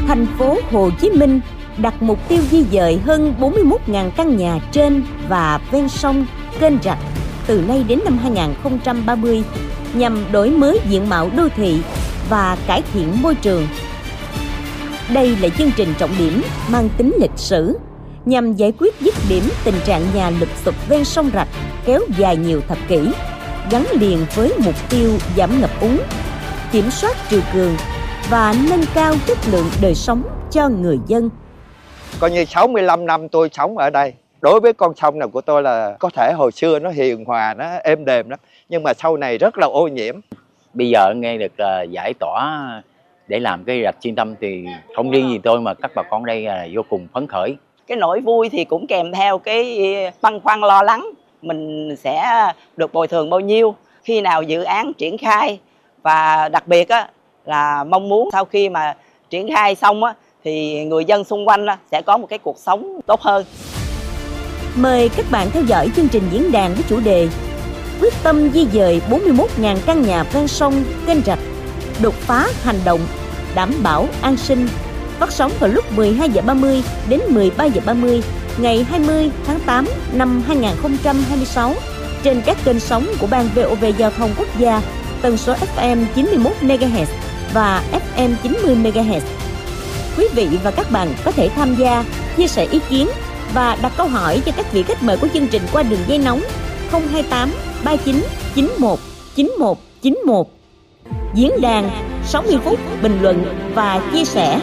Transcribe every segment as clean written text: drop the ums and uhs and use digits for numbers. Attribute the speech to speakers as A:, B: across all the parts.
A: Thành phố Hồ Chí Minh đặt mục tiêu di dời hơn 41.000 căn nhà trên và ven sông, kênh rạch từ nay đến năm 2030 nhằm đổi mới diện mạo đô thị và cải thiện môi trường. Đây là chương trình trọng điểm mang tính lịch sử nhằm giải quyết dứt điểm tình trạng nhà lụp xụp ven sông rạch kéo dài nhiều thập kỷ, gắn liền với mục tiêu giảm ngập úng, kiểm soát triều cường và nâng cao chất lượng đời sống cho người dân.
B: Coi như 65 năm tôi sống ở đây. Đối với con sông này của tôi là có thể hồi xưa nó hiền hòa, nó êm đềm lắm, nhưng mà sau này rất là ô nhiễm.
C: Bây giờ nghe được giải tỏa để làm cái rạch xuyên tâm thì không riêng gì tôi mà các bà con đây vô cùng phấn khởi.
D: Cái nỗi vui thì cũng kèm theo cái băn khoăn lo lắng, mình sẽ được bồi thường bao nhiêu, khi nào dự án triển khai, và đặc biệt là mong muốn sau khi mà triển khai xong thì người dân xung quanh sẽ có một cái cuộc sống tốt hơn.
A: Mời các bạn theo dõi chương trình diễn đàn với chủ đề quyết tâm di dời 41.000 căn nhà ven sông, kênh rạch, đột phá hành động, đảm bảo an sinh, phát sóng vào lúc 12:30 đến 13:30 ngày 20 tháng 8 năm 2026 trên các kênh sóng của Ban VOV Giao thông Quốc gia, tần số FM 91 MHz và FM 90 MHz. Quý vị và các bạn có thể tham gia, chia sẻ ý kiến và đặt câu hỏi cho các vị khách mời của chương trình qua đường dây nóng 028 39 91 91 91. Diễn đàn 60 phút bình luận và chia sẻ.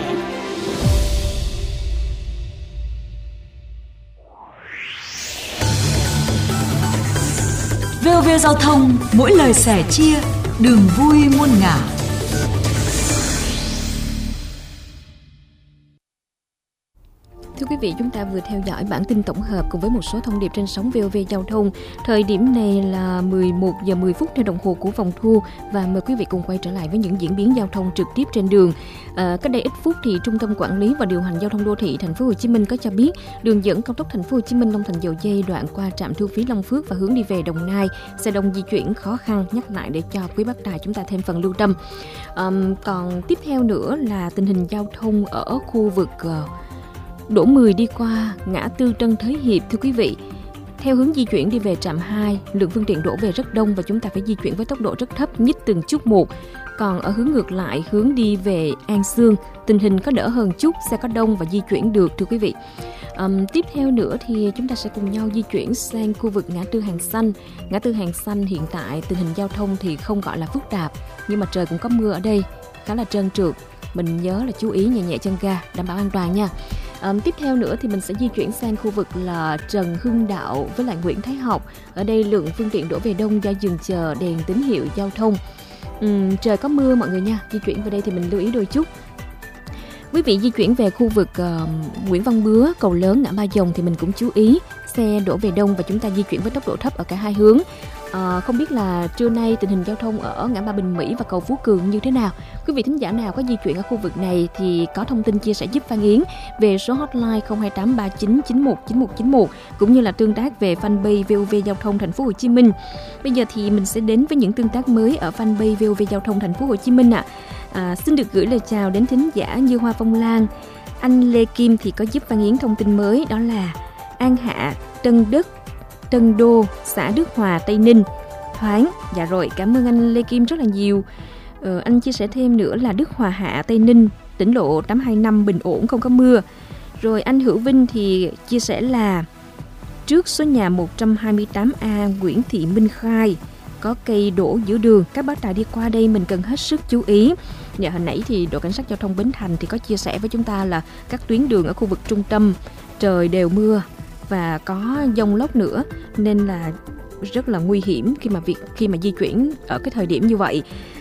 E: VOV Giao thông, mỗi lời sẻ chia, đường vui muôn ngả.
F: Thưa quý vị, chúng ta vừa theo dõi bản tin tổng hợp cùng với một số thông điệp trên sóng VOV Giao thông. Thời điểm này là 11:10 theo đồng hồ của phòng thu, và mời quý vị cùng quay trở lại với những diễn biến giao thông trực tiếp trên đường. Cách đây ít phút thì Trung tâm Quản lý và Điều hành Giao thông Đô thị Thành phố Hồ Chí Minh có cho biết đường dẫn cao tốc Thành phố Hồ Chí Minh Long Thành Dầu Giây đoạn qua trạm thu phí Long Phước và hướng đi về Đồng Nai xe đông di chuyển khó khăn, nhắc lại để cho quý bác đài chúng ta thêm phần lưu tâm. Còn tiếp theo nữa là tình hình giao thông ở khu vực Đỗ 10 đi qua ngã tư Tân Thới Hiệp. Thưa quý vị, theo hướng di chuyển đi về trạm 2, lượng phương tiện đổ về rất đông và chúng ta phải di chuyển với tốc độ rất thấp, nhích từng chút một. Còn ở hướng ngược lại, hướng đi về An Sương, tình hình có đỡ hơn chút, xe có đông và di chuyển được, thưa quý vị. Tiếp theo nữa thì chúng ta sẽ cùng nhau di chuyển sang khu vực ngã tư Hàng Xanh. Ngã tư Hàng Xanh hiện tại tình hình giao thông thì không gọi là phức tạp, nhưng mà trời cũng có mưa ở đây, khá là trơn trượt. Mình nhớ là chú ý nhẹ nhẹ chân ga, đảm bảo an toàn nha. Tiếp theo nữa thì mình sẽ di chuyển sang khu vực là Trần Hưng Đạo với lại Nguyễn Thái Học. Ở đây lượng phương tiện đổ về đông do dừng chờ đèn tín hiệu giao thông. Trời có mưa mọi người nha, di chuyển về đây thì mình lưu ý đôi chút. Quý vị di chuyển về khu vực Nguyễn Văn Bứa, cầu lớn, ngã Ba Dòng thì mình cũng chú ý xe đổ về đông và chúng ta di chuyển với tốc độ thấp ở cả hai hướng. Không biết là trưa nay tình hình giao thông ở ngã ba Bình Mỹ và cầu Phú Cường như thế nào? Quý vị thính giả nào có di chuyển ở khu vực này thì có thông tin chia sẻ giúp Phan Yến về số hotline 028 39 91 91 91 cũng như là tương tác về fanpage VOV Giao thông Thành phố Hồ Chí Minh. Bây giờ thì mình sẽ đến với những tương tác mới ở fanpage VOV Giao thông Thành phố Hồ Chí Minh ạ. Xin được gửi lời chào đến thính giả như Hoa Phong Lan. Anh Lê Kim thì có giúp Phan Yến thông tin mới, đó là An Hạ, Tân Đức, Tân Đô, xã Đức Hòa, Tây Ninh thoáng. Dạ rồi, cảm ơn anh Lê Kim rất là nhiều. Anh chia sẻ thêm nữa là Đức Hòa Hạ, Tây Ninh, tỉnh lộ 825 bình ổn, không có mưa. Rồi anh Hữu Vinh thì chia sẻ là trước số nhà 128A Nguyễn Thị Minh Khai có cây đổ giữa đường, các bác tài đi qua đây mình cần hết sức chú ý. Dạ, hồi nãy thì đội cảnh sát giao thông Bến Thành thì có chia sẻ với chúng ta là các tuyến đường ở khu vực trung tâm trời đều mưa và có dông lốc nữa, nên là rất là nguy hiểm khi mà di chuyển ở cái thời điểm như vậy.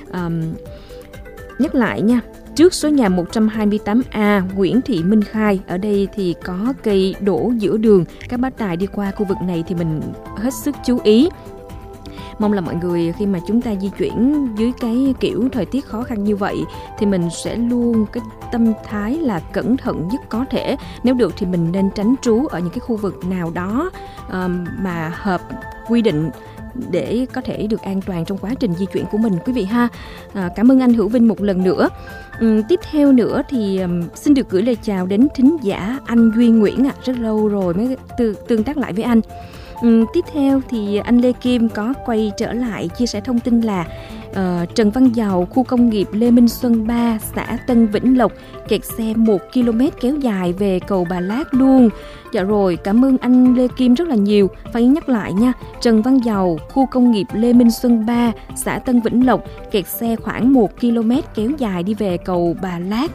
F: Nhắc lại nha, trước số nhà 128A Nguyễn Thị Minh Khai, ở đây thì có cây đổ giữa đường, các bác tài đi qua khu vực này thì mình hết sức chú ý. Mong là mọi người khi mà chúng ta di chuyển dưới cái kiểu thời tiết khó khăn như vậy thì mình sẽ luôn cái tâm thái là cẩn thận nhất có thể. Nếu được thì mình nên tránh trú ở những cái khu vực nào đó mà hợp quy định để có thể được an toàn trong quá trình di chuyển của mình quý vị ha. Cảm ơn anh Hữu Vinh một lần nữa. Tiếp theo nữa thì xin được gửi lời chào đến thính giả anh Duy Nguyễn rất lâu rồi mới tương tác lại với anh. Tiếp theo thì anh Lê Kim có quay trở lại chia sẻ thông tin là Trần Văn Dầu, khu công nghiệp Lê Minh Xuân 3, xã Tân Vĩnh Lộc, kẹt xe 1 km kéo dài về cầu Bà Lát luôn. Dạ rồi, cảm ơn anh Lê Kim rất là nhiều. Phải nhắc lại nha, Trần Văn Dầu, khu công nghiệp Lê Minh Xuân 3, xã Tân Vĩnh Lộc, kẹt xe khoảng 1 km kéo dài đi về cầu Bà Lát.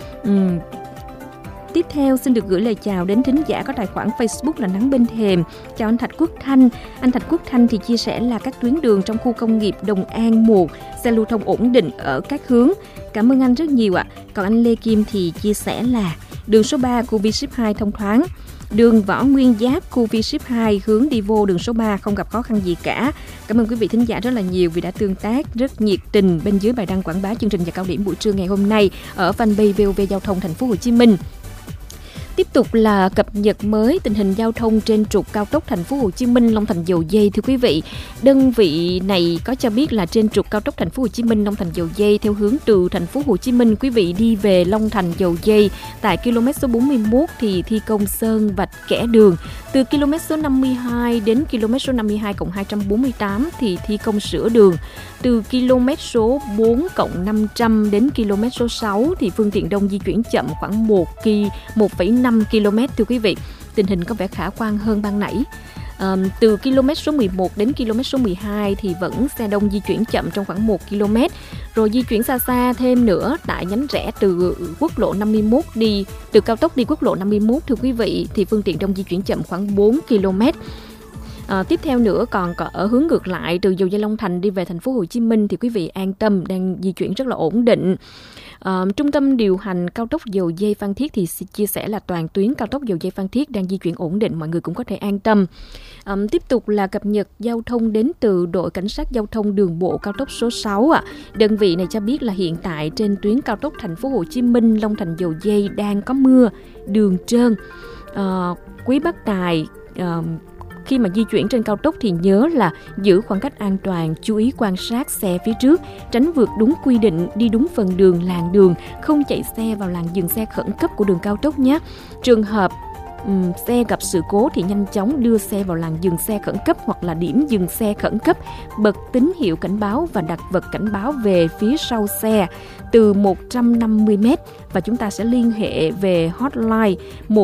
F: Tiếp theo xin được gửi lời chào đến thính giả có tài khoản Facebook là Nắng Bên Thềm. Chào anh Thạch Quốc Thanh. Anh Thạch Quốc Thanh thì chia sẻ là các tuyến đường trong khu công nghiệp Đồng An 1 xe lưu thông ổn định ở các hướng. Cảm ơn anh rất nhiều ạ. Còn anh Lê Kim thì chia sẻ là đường số 3 khu V-Ship 2 thông thoáng. Đường Võ Nguyên Giáp khu V-Ship 2 hướng đi vô đường số 3 không gặp khó khăn gì cả. Cảm ơn quý vị thính giả rất là nhiều vì đã tương tác rất nhiệt tình bên dưới bài đăng quảng bá chương trình và cao điểm buổi trưa ngày hôm nay ở fanpage VOV Giao thông Thành phố Hồ Chí Minh. Tiếp tục là cập nhật mới tình hình giao thông trên trục cao tốc Thành phố Hồ Chí Minh Long Thành Dầu Giây. Thưa quý vị, đơn vị này có cho biết là trên trục cao tốc Thành phố Hồ Chí Minh Long Thành Dầu Giây theo hướng từ Thành phố Hồ Chí Minh quý vị đi về Long Thành Dầu Giây tại km số 41 thì thi công sơn vạch kẻ đường. Từ km số 52 đến km số 52+248 thì thi công sửa đường. Từ km số 4+500 đến km số 6 thì phương tiện đông di chuyển chậm khoảng 1,5 km thưa quý vị. Tình hình có vẻ khả quan hơn ban nãy. Từ km số 11 đến km số 12 thì vẫn xe đông di chuyển chậm trong khoảng 1 km. Rồi di chuyển xa thêm nữa tại nhánh rẽ từ quốc lộ 51 từ cao tốc đi quốc lộ 51 thưa quý vị thì phương tiện đông di chuyển chậm khoảng 4 km. Tiếp theo nữa còn ở hướng ngược lại từ Dầu Giây Long Thành đi về Thành phố Hồ Chí Minh thì quý vị an tâm, đang di chuyển rất là ổn định. Trung tâm điều hành cao tốc Dầu Giây Phan Thiết thì chia sẻ là toàn tuyến cao tốc Dầu Giây Phan Thiết đang di chuyển ổn định, mọi người cũng có thể an tâm. Tiếp tục là cập nhật giao thông đến từ đội cảnh sát giao thông đường bộ cao tốc số 6 Đơn vị này cho biết là hiện tại trên tuyến cao tốc Thành phố Hồ Chí Minh Long Thành Dầu Giây đang có mưa, đường trơn. Quý bác tài khi mà di chuyển trên cao tốc thì nhớ là giữ khoảng cách an toàn, chú ý quan sát xe phía trước, tránh vượt đúng quy định, đi đúng phần đường, làn đường, không chạy xe vào làn dừng xe khẩn cấp của đường cao tốc nhé. Trường hợp xe gặp sự cố thì nhanh chóng đưa xe vào làn dừng xe khẩn cấp hoặc là điểm dừng xe khẩn cấp, bật tín hiệu cảnh báo và đặt vật cảnh báo về phía sau xe từ 150m và chúng ta sẽ liên hệ về hotline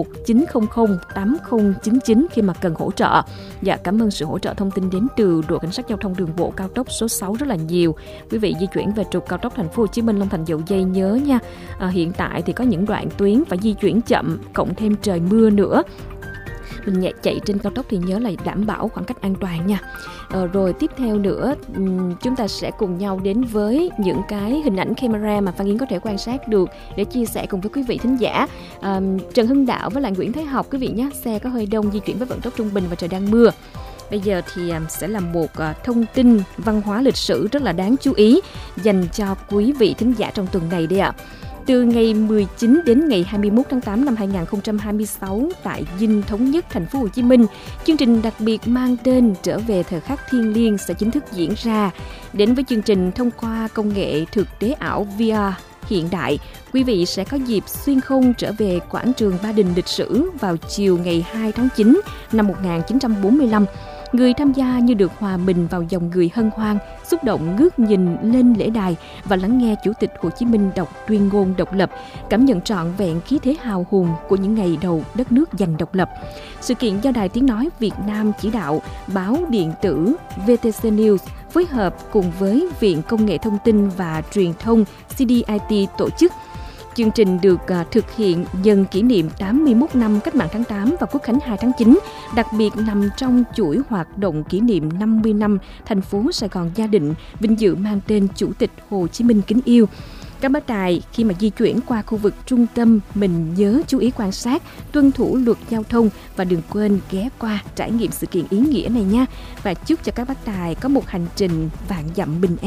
F: 1900 8099 khi mà cần hỗ trợ. Dạ, cảm ơn sự hỗ trợ thông tin đến từ đội cảnh sát giao thông đường bộ cao tốc số 6 rất là nhiều. Quý vị di chuyển về trục cao tốc Thành phố Hồ Chí Minh Long Thành Dầu Giây nhớ nha. Hiện tại thì có những đoạn tuyến phải di chuyển chậm, cộng thêm trời mưa nữa. Mình chạy trên cao tốc thì nhớ là đảm bảo khoảng cách an toàn nha. Rồi tiếp theo nữa chúng ta sẽ cùng nhau đến với những cái hình ảnh camera mà Phan Yến có thể quan sát được để chia sẻ cùng với quý vị thính giả. Trần Hưng Đạo với lại Nguyễn Thái Học quý vị nhé, xe có hơi đông, di chuyển với vận tốc trung bình và trời đang mưa. Bây giờ thì sẽ là một thông tin văn hóa lịch sử rất là đáng chú ý dành cho quý vị thính giả trong tuần này đây ạ. Từ ngày 19 đến ngày 21 tháng 8 năm 2026 tại Dinh Thống Nhất, Thành phố Hồ Chí Minh, chương trình đặc biệt mang tên Trở về thời khắc thiêng liêng sẽ chính thức diễn ra. Đến với chương trình thông qua công nghệ thực tế ảo VR hiện đại, quý vị sẽ có dịp xuyên không trở về quảng trường Ba Đình lịch sử vào chiều ngày 2 tháng 9 năm 1945. Người tham gia như được hòa mình vào dòng người hân hoan, xúc động ngước nhìn lên lễ đài và lắng nghe Chủ tịch Hồ Chí Minh đọc tuyên ngôn độc lập, cảm nhận trọn vẹn khí thế hào hùng của những ngày đầu đất nước giành độc lập. Sự kiện do Đài Tiếng Nói Việt Nam chỉ đạo, báo điện tử VTC News phối hợp cùng với Viện Công nghệ Thông tin và Truyền thông CDIT tổ chức. Chương trình được thực hiện nhân kỷ niệm 81 năm Cách mạng tháng 8 và Quốc khánh 2 tháng 9, đặc biệt nằm trong chuỗi hoạt động kỷ niệm 50 năm thành phố Sài Gòn gia định, vinh dự mang tên Chủ tịch Hồ Chí Minh kính yêu. Các bác tài khi mà di chuyển qua khu vực trung tâm, mình nhớ chú ý quan sát, tuân thủ luật giao thông và đừng quên ghé qua trải nghiệm sự kiện ý nghĩa này nha. Và chúc cho các bác tài có một hành trình vạn dặm bình an.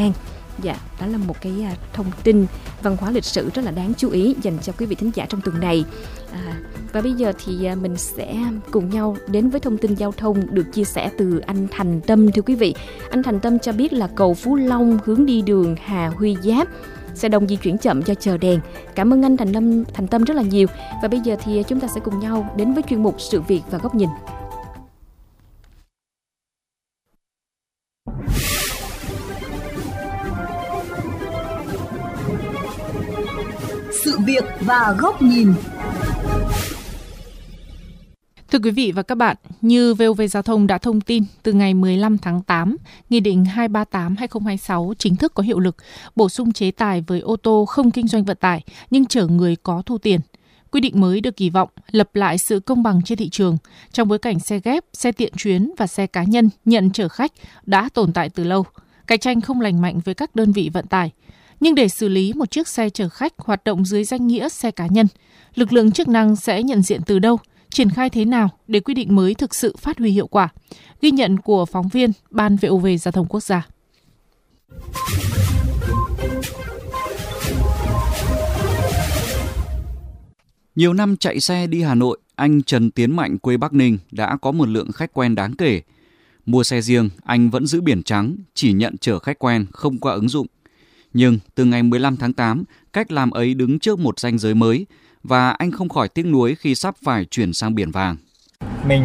F: Dạ, đó là một cái thông tin văn hóa lịch sử rất là đáng chú ý dành cho quý vị thính giả trong tuần này. Và bây giờ thì mình sẽ cùng nhau đến với thông tin giao thông được chia sẻ từ anh Thành Tâm. Thưa quý vị, anh Thành Tâm cho biết là cầu Phú Long hướng đi đường Hà Huy Giáp, xe đông di chuyển chậm do chờ đèn. Cảm ơn anh Thành Tâm rất là nhiều. Và bây giờ thì chúng ta sẽ cùng nhau đến với chuyên mục Sự việc và góc nhìn.
E: Sự việc và góc nhìn.
G: Thưa quý vị và các bạn, như VOV Giao thông đã thông tin, từ ngày 15 tháng 8, Nghị định 238/2026 chính thức có hiệu lực, bổ sung chế tài với ô tô không kinh doanh vận tải nhưng chở người có thu tiền. Quy định mới được kỳ vọng lập lại sự công bằng trên thị trường, trong bối cảnh xe ghép, xe tiện chuyến và xe cá nhân nhận chở khách đã tồn tại từ lâu, cạnh tranh không lành mạnh với các đơn vị vận tải. Nhưng để xử lý một chiếc xe chở khách hoạt động dưới danh nghĩa xe cá nhân, lực lượng chức năng sẽ nhận diện từ đâu, triển khai thế nào để quy định mới thực sự phát huy hiệu quả? Ghi nhận của phóng viên Ban VOV Giao thông Quốc gia.
H: Nhiều năm chạy xe đi Hà Nội, anh Trần Tiến Mạnh quê Bắc Ninh đã có một lượng khách quen đáng kể. Mua xe riêng, anh vẫn giữ biển trắng, chỉ nhận chở khách quen, không qua ứng dụng. Nhưng từ ngày 15 tháng 8, cách làm ấy đứng trước một ranh giới mới và anh không khỏi tiếc nuối khi sắp phải chuyển sang biển vàng.
I: Mình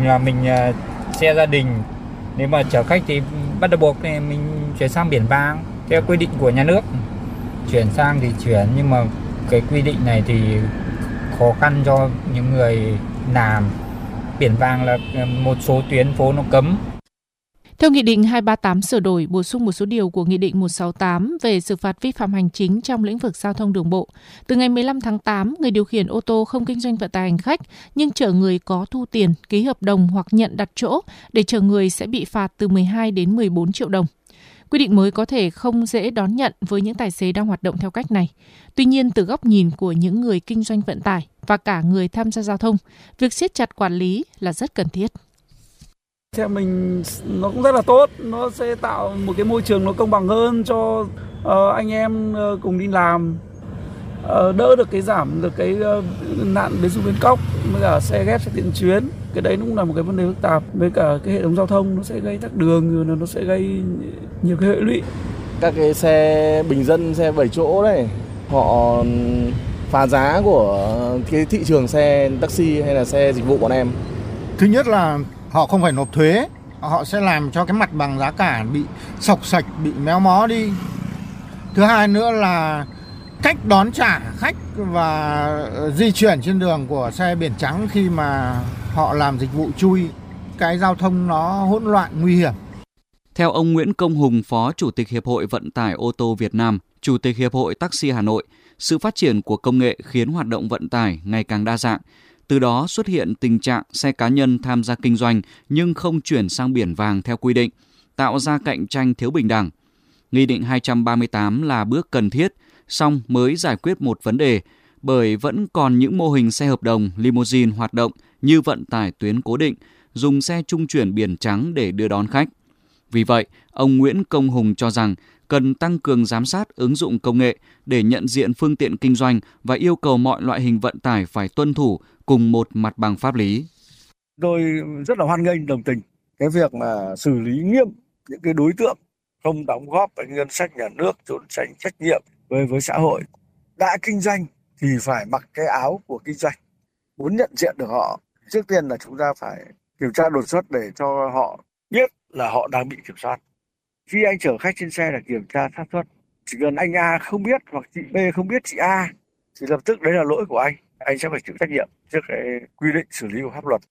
I: xe gia đình, nếu mà chở khách thì bắt buộc thì mình chuyển sang biển vàng theo quy định của nhà nước. Chuyển sang thì chuyển, nhưng mà cái quy định này thì khó khăn cho những người làm. Biển vàng là một số tuyến phố nó cấm.
G: Theo Nghị định 238 sửa đổi, bổ sung một số điều của Nghị định 168 về xử phạt vi phạm hành chính trong lĩnh vực giao thông đường bộ. Từ ngày 15 tháng 8, người điều khiển ô tô không kinh doanh vận tải hành khách nhưng chở người có thu tiền, ký hợp đồng hoặc nhận đặt chỗ để chở người sẽ bị phạt từ 12 đến 14 triệu đồng. Quy định mới có thể không dễ đón nhận với những tài xế đang hoạt động theo cách này. Tuy nhiên, từ góc nhìn của những người kinh doanh vận tải và cả người tham gia giao thông, việc siết chặt quản lý là rất cần thiết.
J: Theo mình nó cũng rất là tốt, nó sẽ tạo một cái môi trường nó công bằng hơn cho anh em cùng đi làm, đỡ được giảm được cái nạn bến xuồng bến cóc với cả xe ghép, xe tiện chuyến. Cái đấy cũng là một cái vấn đề phức tạp, với cả cái hệ thống giao thông nó sẽ gây tắc đường, rồi nó sẽ gây nhiều cái hệ lụy.
K: Các cái xe bình dân, xe 7 chỗ này, họ phá giá của cái thị trường xe taxi hay là xe dịch vụ bọn em.
L: Thứ nhất là họ không phải nộp thuế, họ sẽ làm cho cái mặt bằng giá cả bị xộc xệch, bị méo mó đi. Thứ hai nữa là cách đón trả khách và di chuyển trên đường của xe biển trắng khi mà họ làm dịch vụ chui. Cái giao thông nó hỗn loạn, nguy hiểm.
H: Theo ông Nguyễn Công Hùng, Phó Chủ tịch Hiệp hội Vận tải ô tô Việt Nam, Chủ tịch Hiệp hội Taxi Hà Nội, sự phát triển của công nghệ khiến hoạt động vận tải ngày càng đa dạng. Từ đó xuất hiện tình trạng xe cá nhân tham gia kinh doanh nhưng không chuyển sang biển vàng theo quy định, tạo ra cạnh tranh thiếu bình đẳng. Nghị định 238 là bước cần thiết, song mới giải quyết một vấn đề, bởi vẫn còn những mô hình xe hợp đồng, limousine hoạt động như vận tải tuyến cố định, dùng xe trung chuyển biển trắng để đưa đón khách. Vì vậy, ông Nguyễn Công Hùng cho rằng cần tăng cường giám sát ứng dụng công nghệ để nhận diện phương tiện kinh doanh và yêu cầu mọi loại hình vận tải phải tuân thủ cùng một mặt bằng pháp lý.
M: Tôi rất là hoan nghênh, đồng tình cái việc mà xử lý nghiêm những cái đối tượng không đóng góp vào ngân sách nhà nước, trốn tránh trách nhiệm với xã hội. Đã kinh doanh thì phải mặc cái áo của kinh doanh. Muốn nhận diện được họ, trước tiên là chúng ta phải kiểm tra đột xuất để cho họ biết là họ đang bị kiểm soát. Khi anh chở khách trên xe là kiểm tra xác suất. Chỉ cần anh A không biết hoặc chị B không biết chị A thì lập tức đấy là lỗi của anh sẽ phải chịu trách nhiệm trước cái quy định xử lý của pháp luật.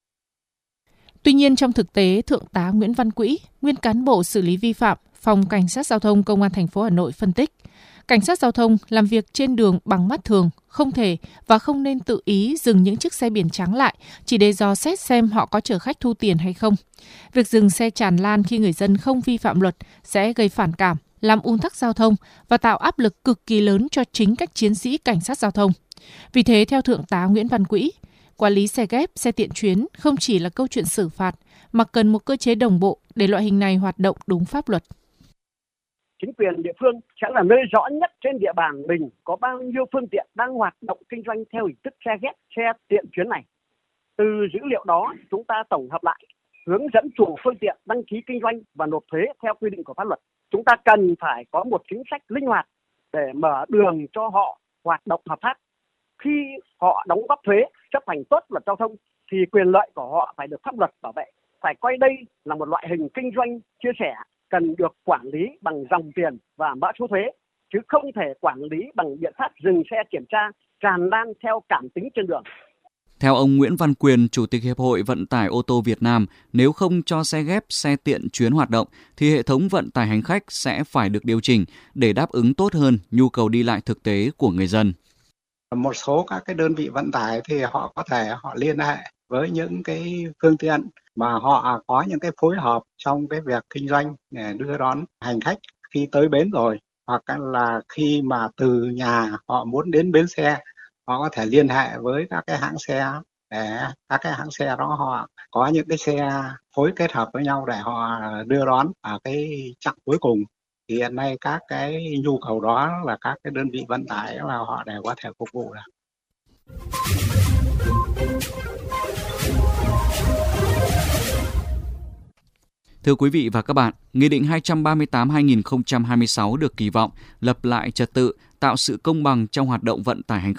G: Tuy nhiên, trong thực tế, Thượng tá Nguyễn Văn Quỹ, nguyên cán bộ xử lý vi phạm, Phòng Cảnh sát Giao thông Công an thành phố Hà Nội phân tích, cảnh sát giao thông làm việc trên đường bằng mắt thường, không thể và không nên tự ý dừng những chiếc xe biển trắng lại chỉ để dò xét xem họ có chở khách thu tiền hay không. Việc dừng xe tràn lan khi người dân không vi phạm luật sẽ gây phản cảm, làm ùn tắc giao thông và tạo áp lực cực kỳ lớn cho chính các chiến sĩ cảnh sát giao thông. Vì thế, theo Thượng tá Nguyễn Văn Quỹ, quản lý xe ghép, xe tiện chuyến không chỉ là câu chuyện xử phạt, mà cần một cơ chế đồng bộ để loại hình này hoạt động đúng pháp luật.
N: chính quyền địa phương sẽ là nơi rõ nhất trên địa bàn mình có bao nhiêu phương tiện đang hoạt động kinh doanh theo hình thức xe ghép, xe tiện chuyến này. Từ dữ liệu đó, chúng ta tổng hợp lại, hướng dẫn chủ phương tiện đăng ký kinh doanh và nộp thuế theo quy định của pháp luật. Chúng ta cần phải có một chính sách linh hoạt để mở đường cho họ hoạt động hợp pháp. Khi họ đóng góp thuế, chấp hành tốt luật giao thông thì quyền lợi của họ phải được pháp luật bảo vệ. Phải coi đây là một loại hình kinh doanh chia sẻ, cần được quản lý bằng dòng tiền và mã số thuế, chứ không thể quản lý bằng biện pháp dừng xe kiểm tra tràn lan theo cảm tính trên đường.
H: Theo ông Nguyễn Văn Quyền, Chủ tịch Hiệp hội Vận tải ô tô Việt Nam, nếu không cho xe ghép, xe tiện chuyến hoạt động, thì hệ thống vận tải hành khách sẽ phải được điều chỉnh để đáp ứng tốt hơn nhu cầu đi lại thực tế của người dân.
O: Một số các cái đơn vị vận tải thì họ có thể họ liên hệ với những cái phương tiện mà họ có những cái phối hợp trong cái việc kinh doanh để đưa đón hành khách khi tới bến rồi, hoặc là khi mà từ nhà họ muốn đến bến xe, họ có thể liên hệ với các cái hãng xe để các cái hãng xe đó họ có những cái xe phối kết hợp với nhau để họ đưa đón ở cái chặng cuối cùng. Thì hiện nay các cái nhu cầu đó là các cái đơn vị vận tải là họ đều có thể phục vụ được.
H: Thưa quý vị và các bạn, Nghị định 238/2026 được kỳ vọng lập lại trật tự, tạo sự công bằng trong hoạt động vận tải hành khách.